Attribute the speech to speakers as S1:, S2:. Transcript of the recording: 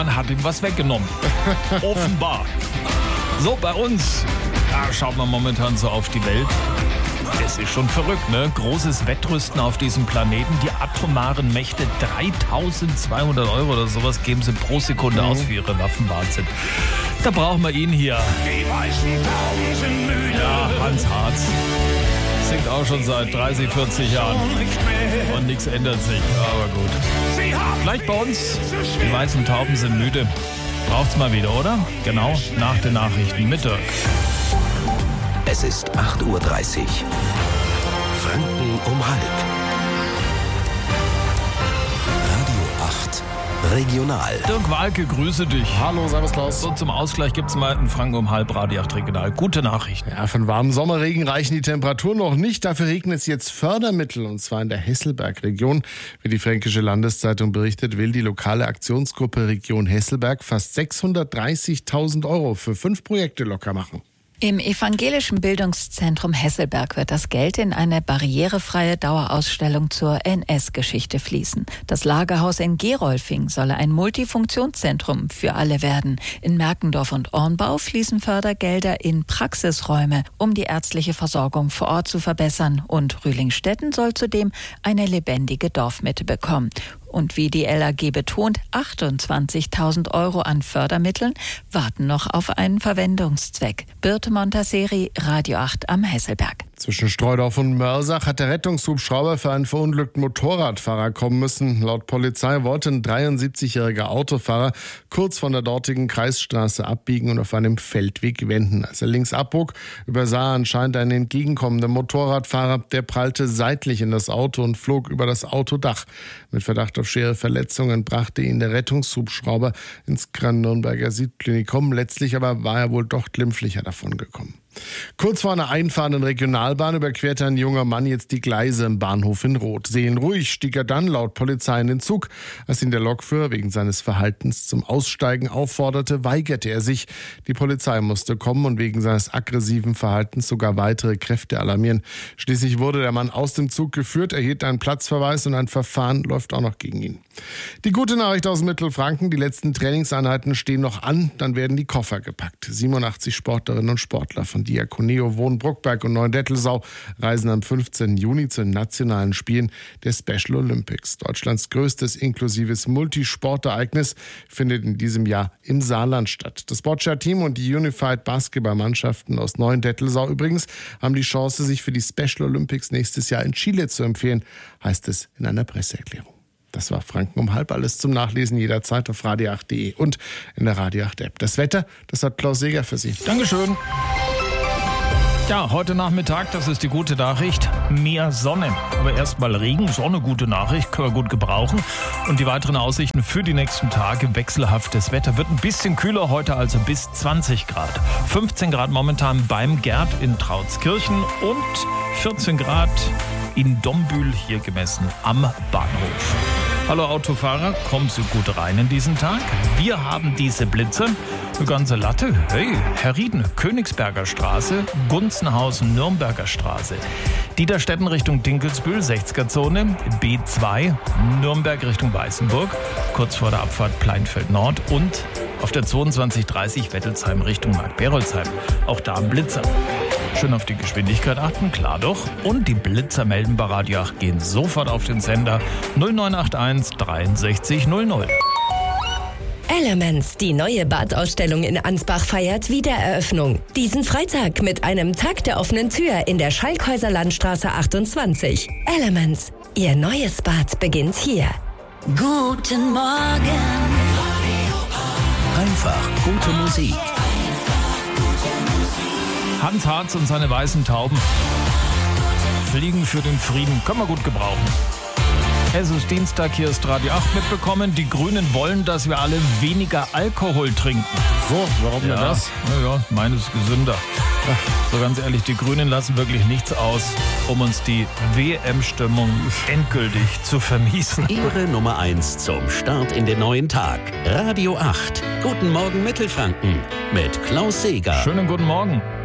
S1: man hat ihm was weggenommen. Offenbar. So, bei uns. Da schaut man momentan so auf die Welt. Es ist schon verrückt, ne? Großes Wettrüsten auf diesem Planeten. Die atomaren Mächte, 3.200 € oder sowas geben sie pro Sekunde aus für ihre Waffen. Wahnsinn. Da brauchen wir ihn hier. Ja, Hans Harz. Singt auch schon seit 30, 40 Jahren. Und nichts ändert sich. Aber gut. Gleich bei uns. Die weißen Tauben sind müde. Braucht's mal wieder, oder? Genau, nach den Nachrichten mit Dirk.
S2: Es ist 8:30 Uhr. Franken um halb. Radio 8. Regional.
S1: Dirk Walke, grüße dich.
S3: Hallo, servus Klaus.
S1: So, zum Ausgleich gibt es mal einen Franken um halb Radio 8 Regional. Gute Nachrichten.
S3: Ja, von warmen Sommerregen reichen die Temperaturen noch nicht. Dafür regnet es jetzt Fördermittel, und zwar in der Hesselberg-Region. Wie die Fränkische Landeszeitung berichtet, will die lokale Aktionsgruppe Region Hesselberg fast 630.000 € für 5 Projekte locker machen.
S4: Im evangelischen Bildungszentrum Hesselberg wird das Geld in eine barrierefreie Dauerausstellung zur NS-Geschichte fließen. Das Lagerhaus in Gerolfing solle ein Multifunktionszentrum für alle werden. In Merkendorf und Ornbau fließen Fördergelder in Praxisräume, um die ärztliche Versorgung vor Ort zu verbessern. Und Rühlingstetten soll zudem eine lebendige Dorfmitte bekommen. Und wie die LAG betont, 28.000 € an Fördermitteln warten noch auf einen Verwendungszweck. Birte Montaseri, Radio 8 am Hesselberg.
S3: Zwischen Streudorf und Mörsach hat der Rettungshubschrauber für einen verunglückten Motorradfahrer kommen müssen. Laut Polizei wollte ein 73-jähriger Autofahrer kurz von der dortigen Kreisstraße abbiegen und auf einem Feldweg wenden. Als er links abbog, übersah er anscheinend einen entgegenkommenden Motorradfahrer. Der prallte seitlich in das Auto und flog über das Autodach. Mit Verdacht auf schwere Verletzungen brachte ihn der Rettungshubschrauber ins Nürnberger Südklinikum. Letztlich aber war er wohl doch glimpflicher davongekommen. Kurz vor einer einfahrenden Regionalbahn überquerte ein junger Mann jetzt die Gleise im Bahnhof in Roth. Seelenruhig stieg er dann laut Polizei in den Zug. Als ihn der Lokführer wegen seines Verhaltens zum Aussteigen aufforderte, weigerte er sich. Die Polizei musste kommen und wegen seines aggressiven Verhaltens sogar weitere Kräfte alarmieren. Schließlich wurde der Mann aus dem Zug geführt, erhielt einen Platzverweis und ein Verfahren läuft auch noch gegen ihn. Die gute Nachricht aus Mittelfranken: Die letzten Trainingseinheiten stehen noch an, dann werden die Koffer gepackt. 87 Sportlerinnen und Sportler von Diakoneo, Wohn, Bruckberg und Neuendettelsau reisen am 15. Juni zu den nationalen Spielen der Special Olympics. Deutschlands größtes inklusives Multisportereignis findet in diesem Jahr im Saarland statt. Das Boccia-Team und die Unified Basketballmannschaften aus Neuendettelsau übrigens haben die Chance, sich für die Special Olympics nächstes Jahr in Chile zu empfehlen, heißt es in einer Presseerklärung. Das war Franken um halb. Alles zum Nachlesen jederzeit auf radio8.de und in der Radio 8 App. Das Wetter, das hat Klaus Seger für Sie.
S1: Dankeschön. Ja, heute Nachmittag, das ist die gute Nachricht, mehr Sonne. Aber erstmal Regen, Sonne, gute Nachricht, können wir gut gebrauchen. Und die weiteren Aussichten für die nächsten Tage, wechselhaftes Wetter. Wird ein bisschen kühler heute, also bis 20 Grad. 15 Grad momentan beim Gerd in Trautskirchen und 14 Grad in Dombühl, hier gemessen am Bahnhof. Hallo Autofahrer, kommen Sie gut rein in diesen Tag? Wir haben diese Blitze, eine ganze Latte. Hey, Herr Rieden, Königsberger Straße, Gunzenhausen, Nürnberger Straße. Dieterstetten Richtung Dinkelsbühl, 60er-Zone, B2, Nürnberg Richtung Weißenburg, kurz vor der Abfahrt Pleinfeld Nord und auf der 2230 Wettelsheim Richtung Mark-Berolzheim. Auch da ein Blitzer. Schön auf die Geschwindigkeit achten, klar doch. Und die Blitzer melden bei Radio 8 gehen sofort auf den Sender 0981 63 00.
S5: Elements, die neue Badausstellung in Ansbach feiert Wiedereröffnung. Diesen Freitag mit einem Tag der offenen Tür in der Schalkhäuser Landstraße 28. Elements, Ihr neues Bad beginnt hier.
S6: Guten Morgen.
S2: Einfach gute Musik.
S1: Hans Harz und seine weißen Tauben fliegen für den Frieden. Können wir gut gebrauchen. Es ist Dienstag, hier ist Radio 8 mitbekommen. Die Grünen wollen, dass wir alle weniger Alkohol trinken.
S3: So, warum denn das?
S1: Naja, meines gesünder. So ganz ehrlich, die Grünen lassen wirklich nichts aus, um uns die WM-Stimmung endgültig zu vermiesen.
S2: Ihre Nummer 1 zum Start in den neuen Tag. Radio 8. Guten Morgen Mittelfranken mit Klaus Seger.
S1: Schönen guten Morgen.